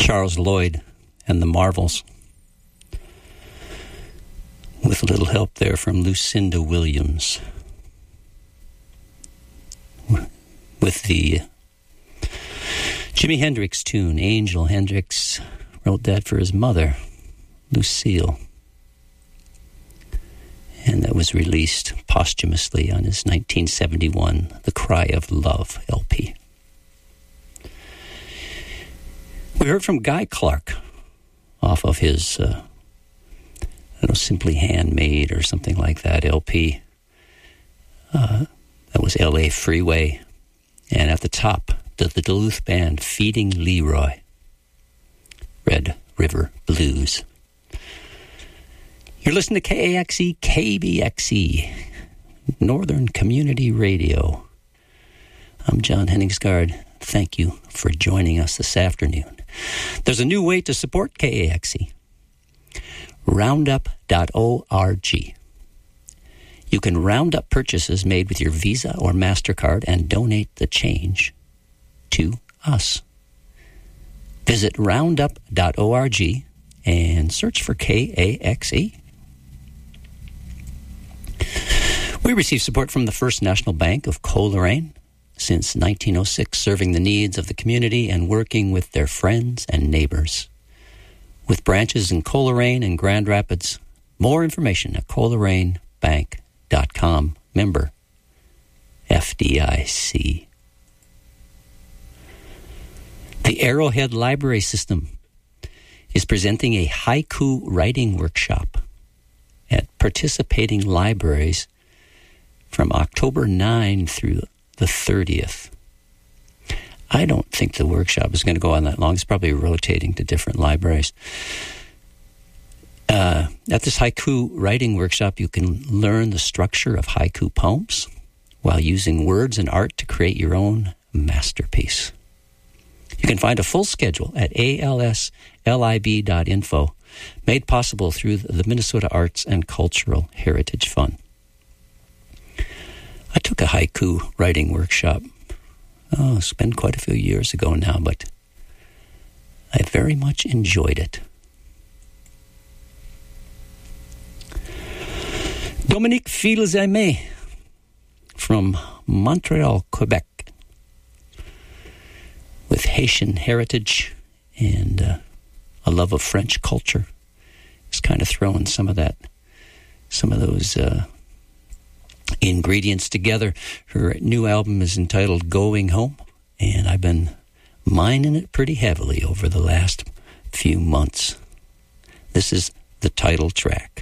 Charles Lloyd and the Marvels, with a little help there from Lucinda Williams, with the Jimi Hendrix tune. Angel Hendrix wrote that for his mother, Lucille, and that was released posthumously on his 1971 The Cry of Love LP. We heard from Guy Clark off of his Simply Handmade or something like that LP. That was L.A. Freeway. And at the top, the Duluth band Feeding Leroy, Red River Blues. You're listening to KAXE, KBXE, Northern Community Radio. I'm John Henningsgaard. Thank you for joining us this afternoon. There's a new way to support KAXE. Roundup.org. You can round up purchases made with your Visa or MasterCard and donate the change to us. Visit roundup.org and search for KAXE. We receive support from the First National Bank of Coleraine since 1906, serving the needs of the community and working with their friends and neighbors. With branches in Coleraine and Grand Rapids. More information at ColeraneBank.com. Member FDIC. The Arrowhead Library System is presenting a haiku writing workshop at participating libraries from October 9 through the 30th. I don't think the workshop is going to go on that long. It's probably rotating to different libraries. At this haiku writing workshop, you can learn the structure of haiku poems while using words and art to create your own masterpiece. You can find a full schedule at alslib.info, made possible through the Minnesota Arts and Cultural Heritage Fund. I took a haiku writing workshop. It's been quite a few years ago now, but I very much enjoyed it. Dominique Filzaime from Montreal, Quebec, with Haitian heritage and a love of French culture. It's kind of throwing some of those ingredients together. Her new album is entitled Going Home, and I've been mining it pretty heavily over the last few months. This is the title track.